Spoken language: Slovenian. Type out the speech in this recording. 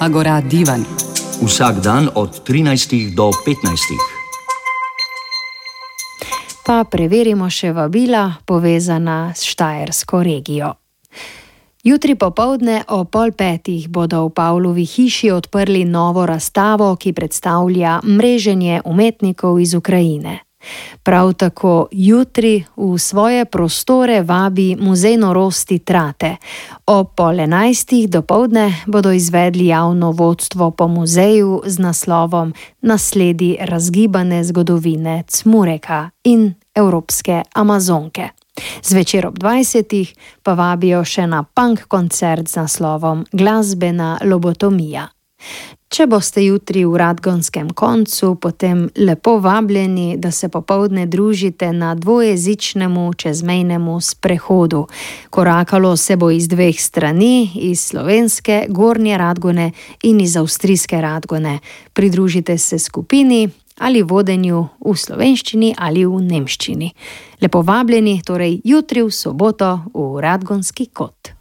Agora Divan. Vsak dan od 13 do 15. Pa preverimo še vabila, povezana s štajersko regijo. Jutri popoldne o 4:30 bodo v Pavlovi hiši odprli novo razstavo, ki predstavlja mreženje umetnikov iz Ukrajine. Prav tako jutri v svoje prostore vabi Muzej norosti Trate. O 10:30 dopoldne bodo izvedli javno vodstvo po muzeju z naslovom Nasledi razgibane zgodovine Cmureka in evropske Amazonke. Zvečer ob 20:00 pa vabijo še na punk koncert z naslovom Glasbena lobotomija. Če boste jutri v Radgonskem koncu, potem lepo vabljeni, da se popoldne družite na dvojezičnemu čezmejnemu sprehodu. Korakalo se bo iz 2 strani, iz slovenske Gornje Radgone in iz avstrijske Radgone. Pridružite se skupini ali vodenju v slovenščini ali v nemščini. Lepo vabljeni, torej jutri v soboto v Radgonski kot.